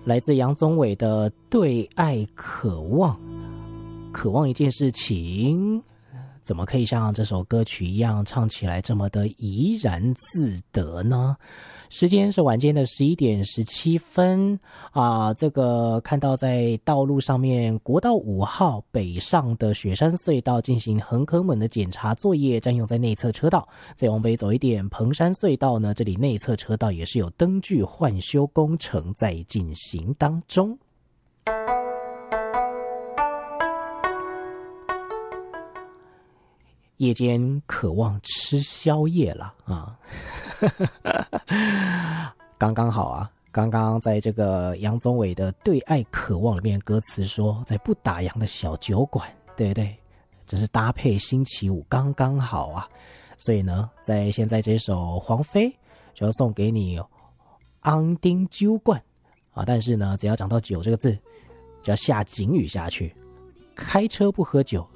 来自杨宗纬的《对爱渴望》，渴望一件事情，怎么可以像这首歌曲一样唱起来这么的怡然自得呢？时间是晚间的11点17分啊，这个看到在道路上面，国道5号北上的雪山隧道进行横坑门的检查作业，占用在内侧车道。再往北走一点，彭山隧道呢，这里内侧车道也是有灯具换修工程在进行当中。夜间渴望吃宵夜了啊，刚刚好啊！刚刚在这个杨宗纬的《对爱渴望》里面，歌词说，在不打烊的小酒馆，对不对？这是搭配星期五刚刚好啊！所以呢，在现在这首黄飞就要送给你昂丁酒馆啊，但是呢，只要讲到酒这个字，就要下警语下去。开车不喝酒，